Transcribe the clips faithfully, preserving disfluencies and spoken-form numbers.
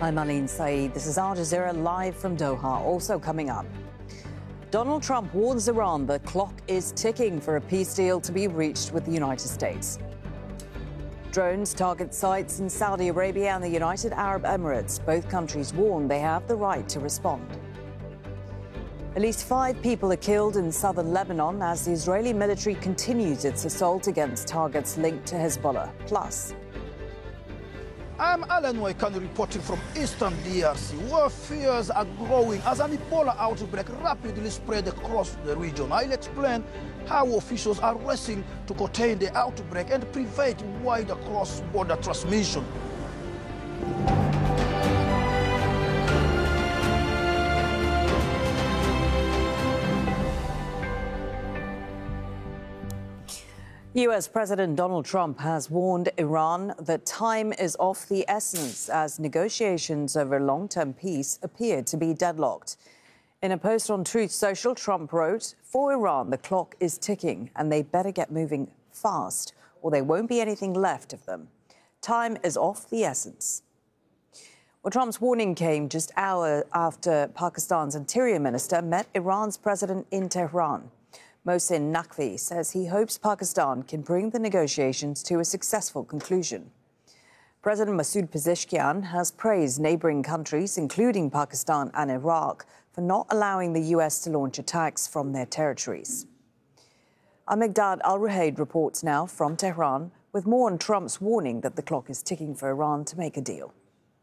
I'm Aline Saeed. This is Al Jazeera live from Doha. Also coming up, Donald Trump warns Iran the clock is ticking for a peace deal to be reached with the United States. Drones target sites in Saudi Arabia and the United Arab Emirates. Both countries warn they have the right to respond. At least five people are killed in southern Lebanon as the Israeli military continues its assault against targets linked to Hezbollah. Plus, I'm Alan Waikani reporting from eastern D R C, where fears are growing as an Ebola outbreak rapidly spread across the region. I'll explain how officials are racing to contain the outbreak and prevent wider cross-border transmission. U S President Donald Trump has warned Iran that time is of the essence as negotiations over long-term peace appear to be deadlocked. In a post on Truth Social, Trump wrote, "For Iran, the clock is ticking and they better get moving fast or there won't be anything left of them. Time is of the essence." Well, Trump's warning came just hours after Pakistan's Interior Minister met Iran's president in Tehran. Mohsin Naqvi says he hopes Pakistan can bring the negotiations to a successful conclusion. President Masoud Pezeshkian has praised neighbouring countries, including Pakistan and Iraq, for not allowing the U S to launch attacks from their territories. Al-Miqdad Al-Ruhaid reports now from Tehran with more on Trump's warning that the clock is ticking for Iran to make a deal.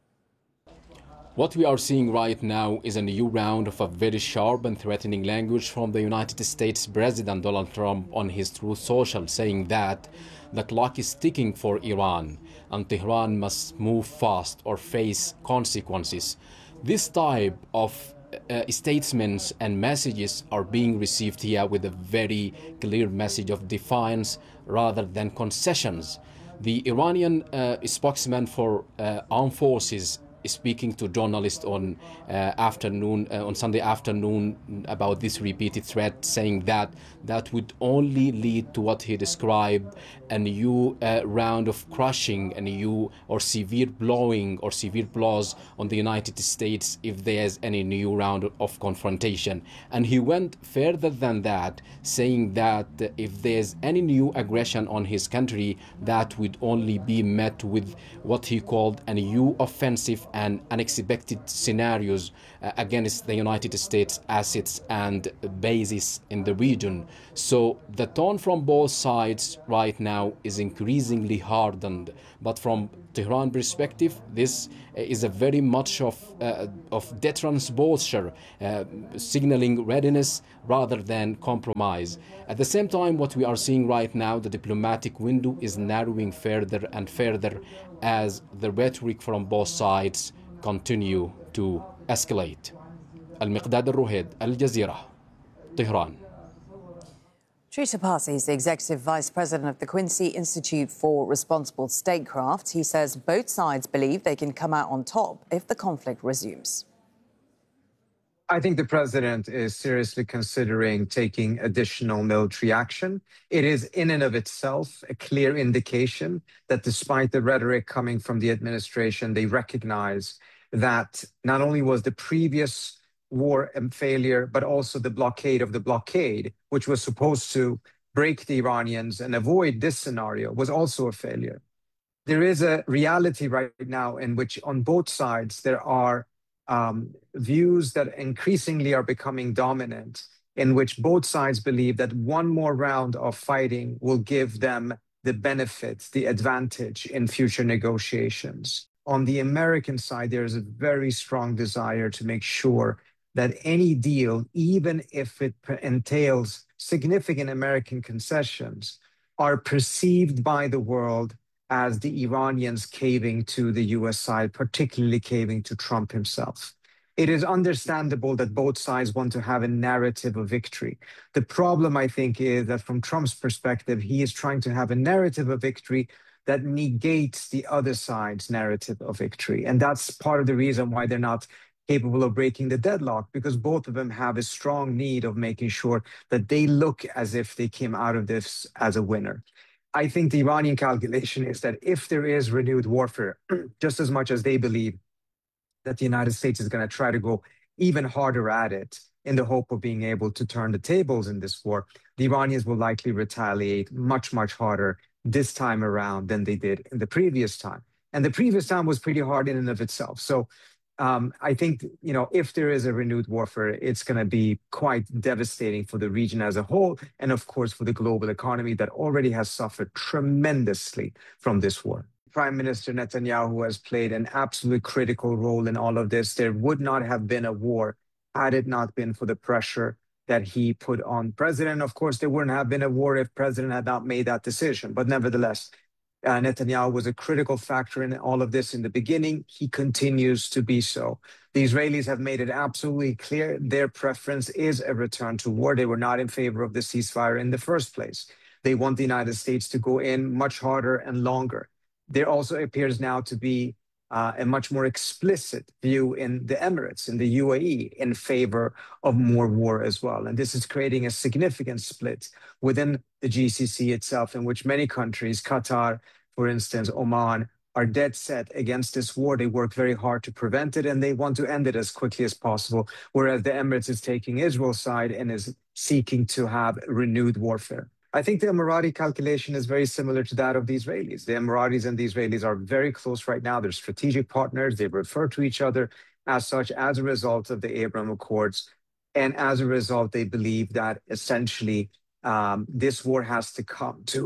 What we are seeing right now is a new round of a very sharp and threatening language from the United States President Donald Trump on his Truth Social, saying that the clock is ticking for Iran and Tehran must move fast or face consequences. This type of uh, statements and messages are being received here with a very clear message of defiance rather than concessions. The Iranian uh, spokesman for uh, armed forces speaking to journalists on uh, afternoon uh, on Sunday afternoon about this repeated threat, saying that that would only lead to what he described a new uh, round of crushing, a new or severe blowing or severe blows on the United States if there's any new round of confrontation. And he went further than that, saying that if there's any new aggression on his country, that would only be met with what he called a new offensive and unexpected scenarios uh, against the United States assets and bases in the region. So the tone from both sides right now is increasingly hardened. But from Tehran perspective, this is a very much of uh, of deterrence posture, uh, signaling readiness rather than compromise. At the same time, what we are seeing right now, the diplomatic window is narrowing further and further as the rhetoric from both sides continue to escalate. Al-Miqdad Al-Ruhaid, Al Jazeera, Tehran. Trita Parsi is the Executive Vice President of the Quincy Institute for Responsible Statecraft. He says both sides believe they can come out on top if the conflict resumes. I think the president is seriously considering taking additional military action. It is in and of itself a clear indication that despite the rhetoric coming from the administration, they recognize that not only was the previous war a failure, but also the blockade of the blockade, which was supposed to break the Iranians and avoid this scenario, was also a failure. There is a reality right now in which on both sides there are um, views that increasingly are becoming dominant, in which both sides believe that one more round of fighting will give them the benefits, the advantage in future negotiations. On the American side, there is a very strong desire to make sure that any deal, even if it entails significant American concessions, are perceived by the world as the Iranians caving to the U S side, particularly caving to Trump himself. It is understandable that both sides want to have a narrative of victory. The problem, I think, is that from Trump's perspective, he is trying to have a narrative of victory that negates the other side's narrative of victory. And that's part of the reason why they're not capable of breaking the deadlock, because both of them have a strong need of making sure that they look as if they came out of this as a winner. I think the Iranian calculation is that if there is renewed warfare, just as much as they believe that the United States is going to try to go even harder at it in the hope of being able to turn the tables in this war, the Iranians will likely retaliate much, much harder this time around than they did in the previous time. And the previous time was pretty hard in and of itself. So um, I think, you know, if there is a renewed warfare, it's going to be quite devastating for the region as a whole, and of course for the global economy that already has suffered tremendously from this war. Prime Minister Netanyahu has played an absolutely critical role in all of this. There would not have been a war had it not been for the pressure that he put on President. Of course, there wouldn't have been a war if President had not made that decision. But nevertheless, uh, Netanyahu was a critical factor in all of this in the beginning. He continues to be so. The Israelis have made it absolutely clear their preference is a return to war. They were not in favor of the ceasefire in the first place. They want the United States to go in much harder and longer. There also appears now to be Uh, a much more explicit view in the Emirates, in the U A E, in favor of more war as well. And this is creating a significant split within the G C C itself, in which many countries, Qatar, for instance, Oman, are dead set against this war. They work very hard to prevent it, and they want to end it as quickly as possible, whereas the Emirates is taking Israel's side and is seeking to have renewed warfare. I think the Emirati calculation is very similar to that of the Israelis. The Emiratis and the Israelis are very close right now. They're strategic partners. They refer to each other as such as a result of the Abraham Accords. And as a result, they believe that essentially um, this war has to come to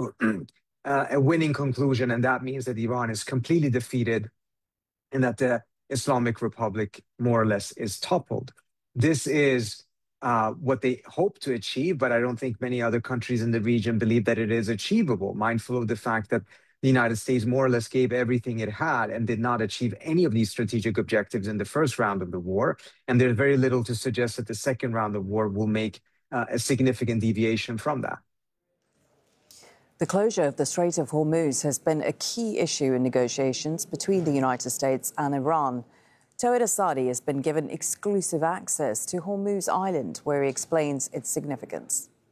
uh, a winning conclusion. And that means that Iran is completely defeated and that the Islamic Republic more or less is toppled. This is Uh, what they hope to achieve, but I don't think many other countries in the region believe that it is achievable, mindful of the fact that the United States more or less gave everything it had and did not achieve any of these strategic objectives in the first round of the war. And there's very little to suggest that the second round of war will make uh, a significant deviation from that. The closure of the Strait of Hormuz has been a key issue in negotiations between the United States and Iran. Tawhid Asadi has been given exclusive access to Hormuz Island, where he explains its significance.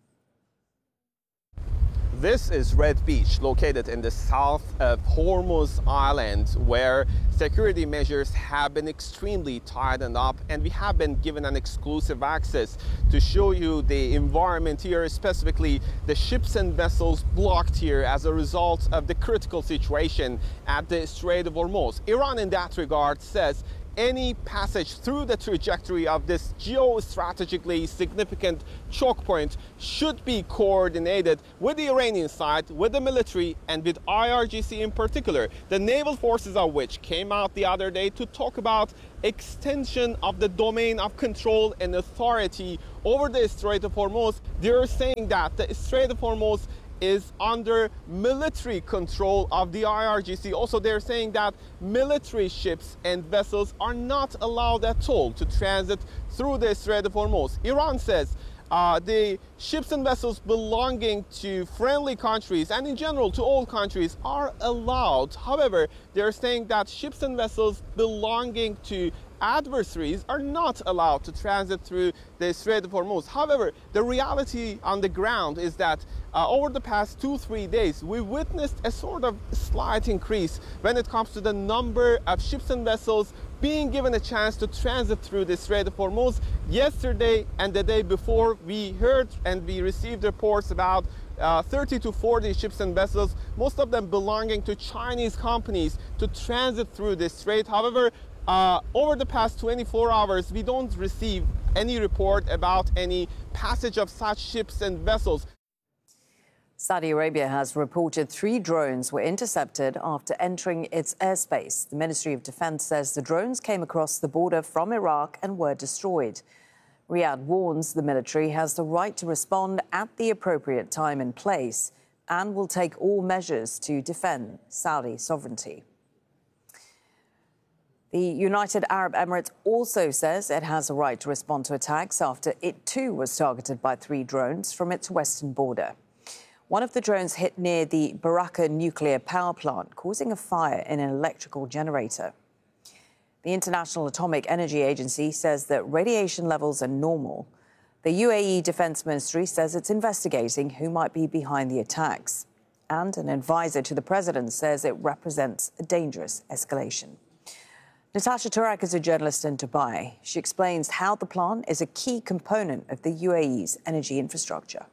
This is Red Beach, located in the south of Hormuz Island, where security measures have been extremely tightened up, and we have been given an exclusive access to show you the environment here, specifically the ships and vessels blocked here as a result of the critical situation at the Strait of Hormuz. Iran, in that regard, says any passage through the trajectory of this geostrategically significant choke point should be coordinated with the Iranian side, with the military, and with I R G C in particular, the naval forces of which came out the other day to talk about extension of the domain of control and authority over the Strait of Hormuz. They're saying that the Strait of Hormuz is under military control of the I R G C. Also, they're saying that military ships and vessels are not allowed at all to transit through the Strait of Hormuz. Iran says uh, the ships and vessels belonging to friendly countries and in general to all countries are allowed. However, they're saying that ships and vessels belonging to adversaries are not allowed to transit through the Strait of Hormuz. However, the reality on the ground is that uh, over the past two, three days, we witnessed a sort of slight increase when it comes to the number of ships and vessels being given a chance to transit through the Strait of Hormuz. Yesterday and the day before, we heard and we received reports about uh, thirty to forty ships and vessels, most of them belonging to Chinese companies, to transit through the strait. However, Uh, over the past twenty-four hours, we don't receive any report about any passage of such ships and vessels. Saudi Arabia has reported three drones were intercepted after entering its airspace. The Ministry of Defense says the drones came across the border from Iraq and were destroyed. Riyadh warns the military has the right to respond at the appropriate time and place and will take all measures to defend Saudi sovereignty. The United Arab Emirates also says it has a right to respond to attacks after it too was targeted by three drones from its western border. One of the drones hit near the Barakah nuclear power plant, causing a fire in an electrical generator. The International Atomic Energy Agency says that radiation levels are normal. The U A E Defense Ministry says it's investigating who might be behind the attacks. And an advisor to the president says it represents a dangerous escalation. Natasha Turak is a journalist in Dubai. She explains how the plant is a key component of the U A E's energy infrastructure.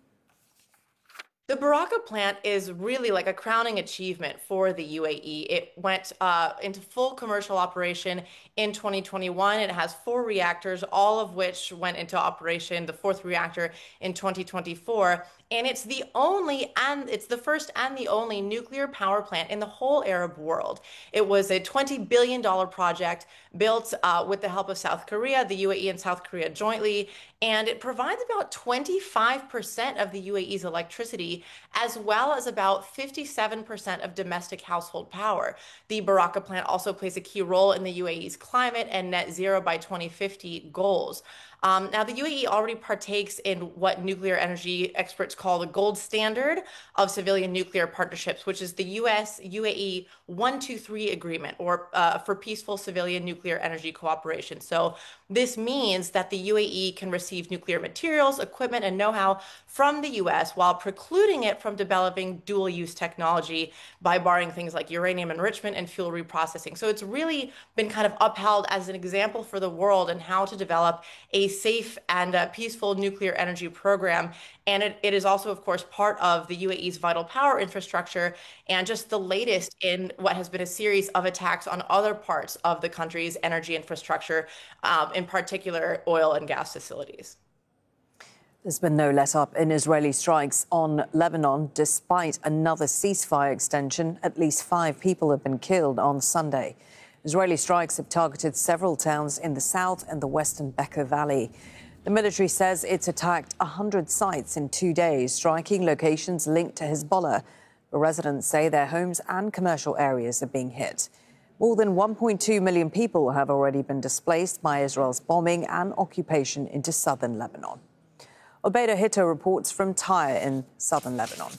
The Barakah plant is really like a crowning achievement for the U A E. It went uh, into full commercial operation in twenty twenty-one. It has four reactors, all of which went into operation, the fourth reactor in twenty twenty-four. And it's the only, and it's the first and the only nuclear power plant in the whole Arab world. It was a twenty billion dollars project built uh, with the help of South Korea, the U A E and South Korea jointly, and it provides about twenty-five percent of the U A E's electricity, as well as about fifty-seven percent of domestic household power. The Barakah plant also plays a key role in the U A E's climate and net zero by twenty fifty goals. Um, now, the U A E already partakes in what nuclear energy experts call the gold standard of civilian nuclear partnerships, which is the U S U A E one two three agreement, or uh, for peaceful civilian nuclear energy cooperation. So this means that the U A E can receive nuclear materials, equipment, and know-how from the U S while precluding it from developing dual-use technology by barring things like uranium enrichment and fuel reprocessing. So it's really been kind of upheld as an example for the world in how to develop a safe and uh, peaceful nuclear energy program. And it, it is also, of course, part of the U A E's vital power infrastructure, and just the latest in what has been a series of attacks on other parts of the country's energy infrastructure, um, in particular oil and gas facilities. There's been no let-up in Israeli strikes on Lebanon. Despite another ceasefire extension, at least five people have been killed on Sunday. Israeli strikes have targeted several towns in the south and the western Bekaa Valley. The military says it's attacked one hundred sites in two days, striking locations linked to Hezbollah. But residents say their homes and commercial areas are being hit. More than one point two million people have already been displaced by Israel's bombing and occupation into southern Lebanon. Obeida Hito reports from Tyre in southern Lebanon.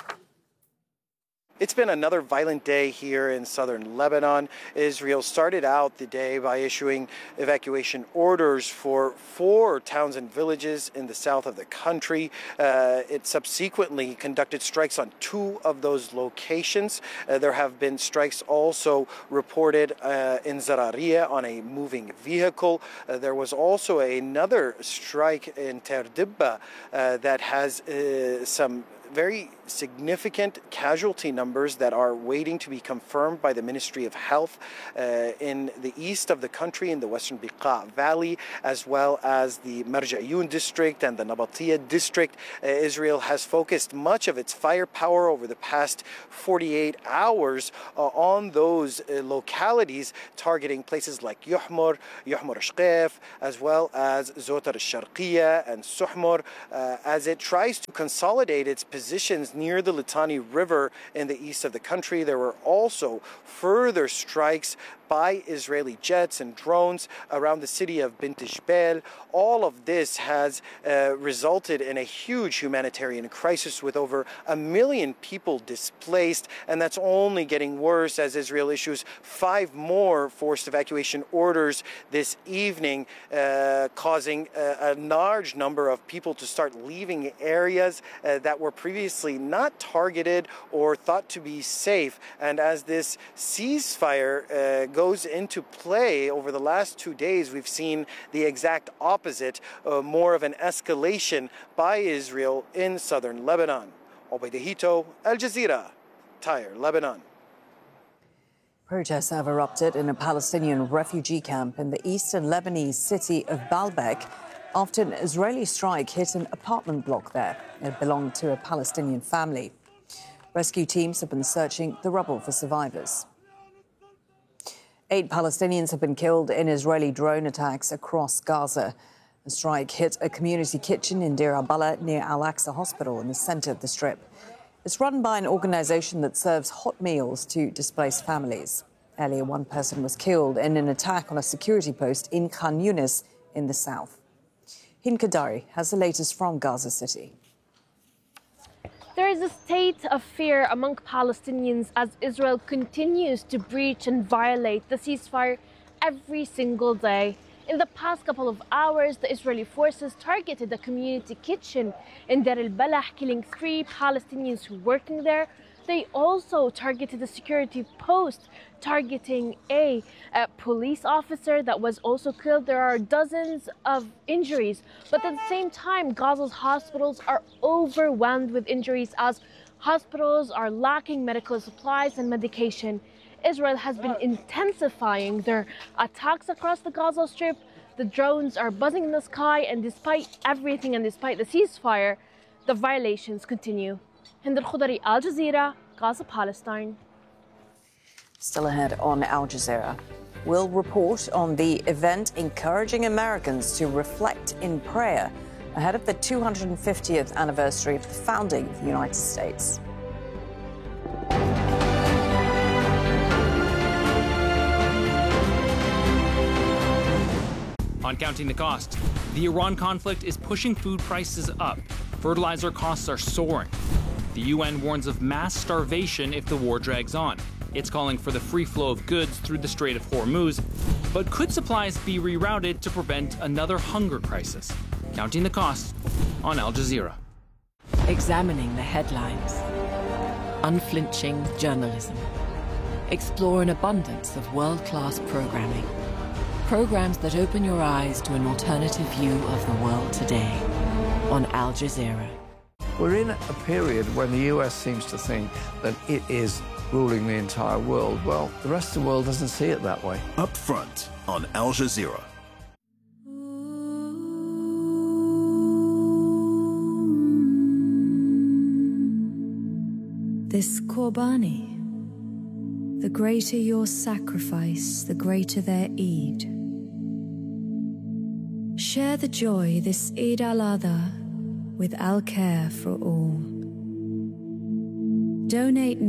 It's been another violent day here in southern Lebanon. Israel started out the day by issuing evacuation orders for four towns and villages in the south of the country. Uh, it subsequently conducted strikes on two of those locations. Uh, there have been strikes also reported uh, in Zararia on a moving vehicle. Uh, there was also another strike in Terdibba uh, that has uh, some very significant casualty numbers that are waiting to be confirmed by the Ministry of Health uh, in the east of the country, in the western Bekaa Valley, as well as the Marja'iyun district and the Nabatiyah district. Uh, Israel has focused much of its firepower over the past forty-eight hours uh, on those uh, localities, targeting places like Yuhmur, Yuhmur Ashqef, as well as Zotar al-Sharqiyya and Suhmur, uh, as it tries to consolidate its positions near the Litani River in the east of the country. There were also further strikes by Israeli jets and drones around the city of Bint Jbeil. All of this has uh, resulted in a huge humanitarian crisis with over a million people displaced, and that's only getting worse as Israel issues five more forced evacuation orders this evening, uh, causing a, a large number of people to start leaving areas uh, that were previously not targeted or thought to be safe. And as this ceasefire uh, goes into play over the last two days, we've seen the exact opposite, uh, more of an escalation by Israel in southern Lebanon. Obeida Hito, Al Jazeera, Tyre, Lebanon. Protests have erupted in a Palestinian refugee camp in the eastern Lebanese city of Baalbek after an Israeli strike hit an apartment block there. It belonged to a Palestinian family. Rescue teams have been searching the rubble for survivors. Eight Palestinians have been killed in Israeli drone attacks across Gaza. The strike hit a community kitchen in Deir al-Balah near Al-Aqsa Hospital in the center of the Strip. It's run by an organization that serves hot meals to displaced families. Earlier, one person was killed in an attack on a security post in Khan Yunis in the south. Hind Kadari has the latest from Gaza City. There is a state of fear among Palestinians as Israel continues to breach and violate the ceasefire every single day. In the past couple of hours, the Israeli forces targeted a community kitchen in Deir al-Balah, killing three Palestinians who were working there, They also targeted a security post, targeting a, a police officer that was also killed. There are dozens of injuries, but at the same time, Gaza's hospitals are overwhelmed with injuries as hospitals are lacking medical supplies and medication. Israel has been intensifying their attacks across the Gaza Strip. The drones are buzzing in the sky, and despite everything and despite the ceasefire, the violations continue. Hind Al-Khudari, Al Jazeera, Gaza, Palestine. Still ahead on Al Jazeera, we'll report on the event encouraging Americans to reflect in prayer ahead of the two hundred fiftieth anniversary of the founding of the United States. On Counting the Cost, the Iran conflict is pushing food prices up. Fertilizer costs are soaring. The U N warns of mass starvation if the war drags on. It's calling for the free flow of goods through the Strait of Hormuz. But could supplies be rerouted to prevent another hunger crisis? Counting the Cost on Al Jazeera. Examining the headlines. Unflinching journalism. Explore an abundance of world-class programming. Programs that open your eyes to an alternative view of the world today on Al Jazeera. We're in a period when the U S seems to think that it is ruling the entire world. Well, the rest of the world doesn't see it that way. Up front on Al Jazeera. This Qurbani, the greater your sacrifice, the greater their Eid. Share the joy this Eid al-Adha with Al-Care for All. Donate